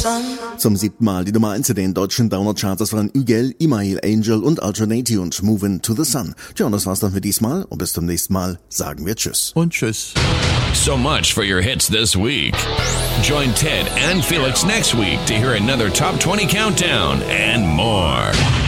Zum 7. Mal die Nummer 1 in den deutschen Download-Charts. Das waren Ügel, Imail, Angel und Alternati und Movin' to the Sun. Tja, und das war's dann für diesmal. Und bis zum nächsten Mal sagen wir Tschüss. Und Tschüss. So much for your hits this week. Join Ted and Felix next week to hear another Top 20 countdown and more.